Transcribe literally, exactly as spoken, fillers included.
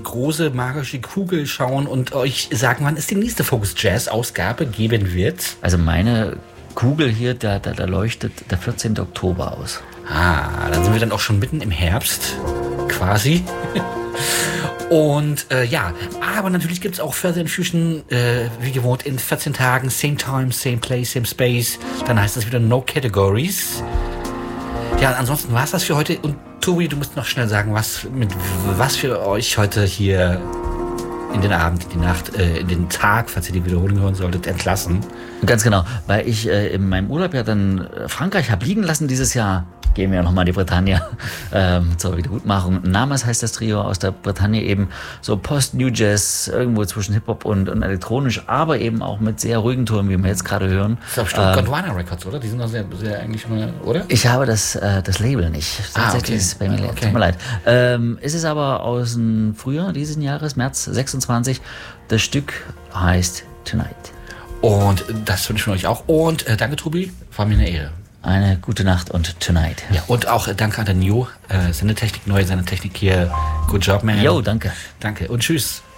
große magische Kugel schauen und euch sagen, wann es die nächste Focus Jazz Ausgabe geben wird. Also meine Kugel hier, da, da, da leuchtet der vierzehnten Oktober aus. Ah, dann sind wir dann auch schon mitten im Herbst, quasi. Und äh, ja, aber natürlich gibt es auch Further Infusion, äh, wie gewohnt, in vierzehn Tagen, same time, same place, same space. Dann heißt es wieder No Categories. Ja, ansonsten war es das für heute. Und Tobi, du musst noch schnell sagen, was mit was wir euch heute hier in den Abend, in die Nacht, äh, in den Tag, falls ihr die Wiederholung hören solltet, entlassen. Ganz genau, weil ich äh, in meinem Urlaub ja dann Frankreich habe liegen lassen dieses Jahr. Gehen wir ja nochmal in die Bretagne ähm, zur Wiedergutmachung. Namas heißt das Trio aus der Bretagne, eben so Post-New Jazz, irgendwo zwischen Hip-Hop und, und elektronisch, aber eben auch mit sehr ruhigen Touren, wie wir jetzt gerade hören. Das ist aber bestimmt ähm, Gondwana Records, oder? Die sind doch sehr, sehr eigentlich mal, oder? Ich habe das, äh, das Label nicht. Ah, okay. Ist bei mir leer. Okay. Tut mir leid. Ähm, es ist aber aus dem Frühjahr dieses Jahres, März sechsundzwanzig. Das Stück heißt Tonight. Und das wünsche ich von euch auch. Und äh, danke, Tobi, war mir eine Ehre. Eine gute Nacht und Tonight. Ja, und auch äh, danke an den Jo, äh, Sendetechnik, neue Sendetechnik hier. Good job, man. Jo, danke. Danke und tschüss.